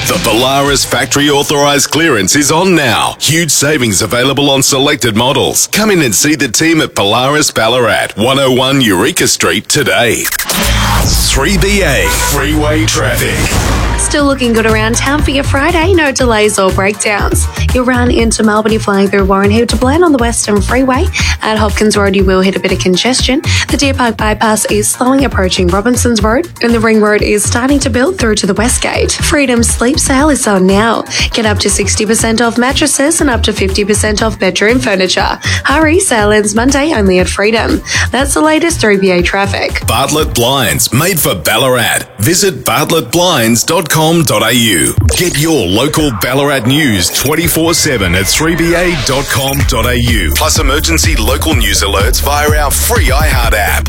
The Polaris factory authorised clearance is on now. Huge savings available on selected models. Come in and see the team at Polaris Ballarat, 101 Eureka Street today. 3BA Freeway Traffic. Still looking good around town for your Friday. No delays or breakdowns. You'll run into Melbourne, you're flying through Warren Hill to Bland on the Western Freeway. At Hopkins Road, you will hit a bit of congestion. The Deer Park bypass is slowing approaching Robinson's Road, and the Ring Road is starting to build through to the West Gate. Freedom Sleep Sale is on now. Get up to 60% off mattresses and up to 50% off bedroom furniture. Hurry, sale ends Monday only at Freedom. That's the latest 3BA traffic. Bartlett Blinds, made for Ballarat. Visit bartlettblinds.com.au. Get your local Ballarat news 24/7 at 3ba.com.au. Plus emergency local news alerts via our free iHeart app.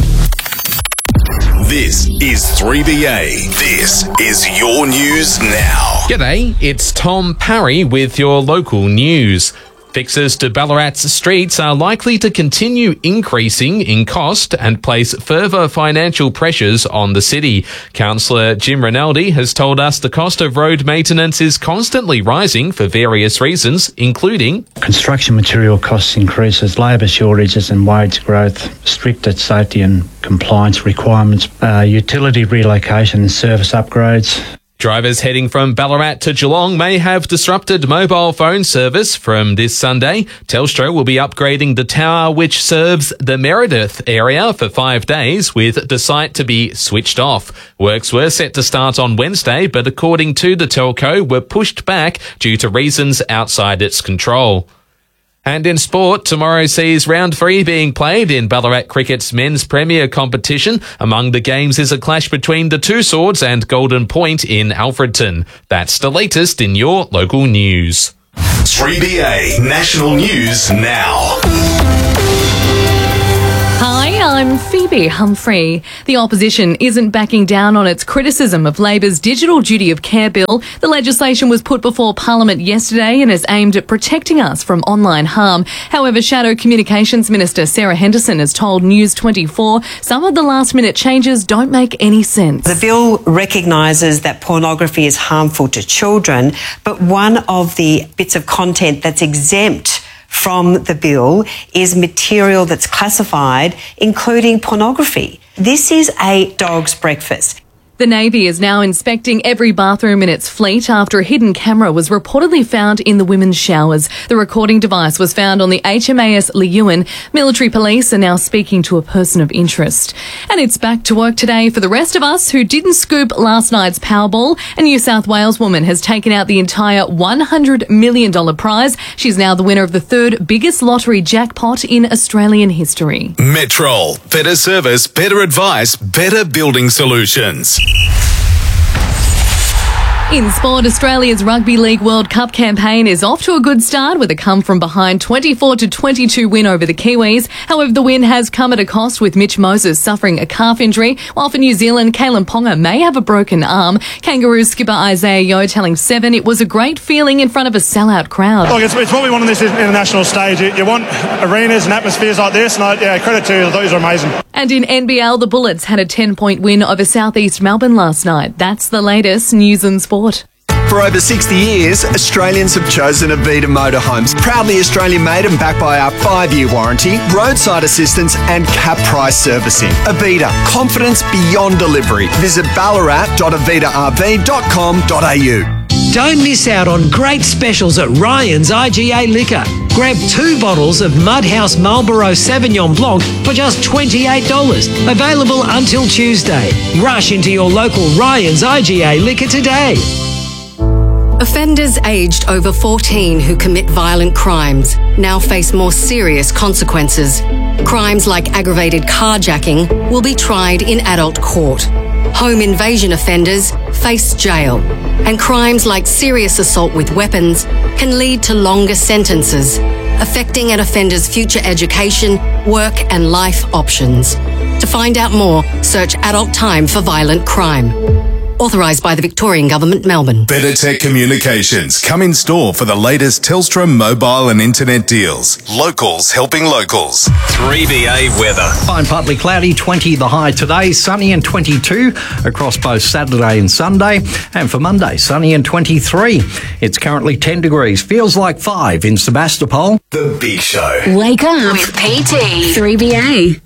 This is 3BA. This is your news now. G'day, it's Tom Parry with your local news. Fixes to Ballarat's streets are likely to continue increasing in cost and place further financial pressures on the city. Councillor Jim Rinaldi has told us the cost of road maintenance is constantly rising for various reasons, including construction material costs increases, labour shortages and wage growth, stricter safety and compliance requirements, utility relocation and service upgrades. Drivers heading from Ballarat to Geelong may have disrupted mobile phone service from this Sunday. Telstra will be upgrading the tower which serves the Meredith area for 5 days, with the site to be switched off. Works were set to start on Wednesday, but according to the telco, were pushed back due to reasons outside its control. And in sport, tomorrow sees round 3 being played in Ballarat Cricket's men's premier competition. Among the games is a clash between the Two Swords and Golden Point in Alfredton. That's the latest in your local news. 3BA National News Now. Hi, I'm Phoebe Humphrey. The opposition isn't backing down on its criticism of Labor's Digital Duty of Care bill. The legislation was put before Parliament yesterday and is aimed at protecting us from online harm. However, Shadow Communications Minister Sarah Henderson has told News 24 some of the last-minute changes don't make any sense. The bill recognises that pornography is harmful to children, but one of the bits of content that's exempt from the bill is material that's classified, including pornography. This is a dog's breakfast. The Navy is now inspecting every bathroom in its fleet after a hidden camera was reportedly found in the women's showers. The recording device was found on the HMAS Leeuwin. Military police are now speaking to a person of interest. And it's back to work today for the rest of us who didn't scoop last night's Powerball. A New South Wales woman has taken out the entire $100 million prize. She's now the winner of the third biggest lottery jackpot in Australian history. Metrol. Better service, better advice, better building solutions. In sport, Australia's Rugby League World Cup campaign is off to a good start with a come-from-behind 24-22 win over the Kiwis. However, the win has come at a cost, with Mitch Moses suffering a calf injury, while for New Zealand, Kalen Ponga may have a broken arm. Kangaroos skipper Isaiah Yeo telling Seven it was a great feeling in front of a sellout crowd. Look, it's what we want on this international stage. You want arenas and atmospheres like this, and credit to you, those are amazing. And in NBL, the Bullets had a 10-point win over South East Melbourne last night. That's the latest news and sport. For over 60 years, Australians have chosen Avita Motorhomes. Proudly Australian-made and backed by our 5-year warranty, roadside assistance and cap price servicing. Avita, confidence beyond delivery. Visit ballarat.avitarv.com.au. Don't miss out on great specials at Ryan's IGA Liquor. Grab 2 bottles of Mudhouse Marlborough Sauvignon Blanc for just $28. Available until Tuesday. Rush into your local Ryan's IGA Liquor today. Offenders aged over 14 who commit violent crimes now face more serious consequences. Crimes like aggravated carjacking will be tried in adult court. Home invasion offenders face jail. And crimes like serious assault with weapons can lead to longer sentences, affecting an offender's future education, work and life options. To find out more, search Adult Time for Violent Crime. Authorised by the Victorian Government, Melbourne. Better Tech Communications. Come in store for the latest Telstra mobile and internet deals. Locals helping locals. 3BA weather. Fine, partly cloudy, 20 the high today, sunny and 22 across both Saturday and Sunday. And for Monday, sunny and 23. It's currently 10 degrees, feels like 5 in Sebastopol. The Big Show. Wake up with PT. 3BA.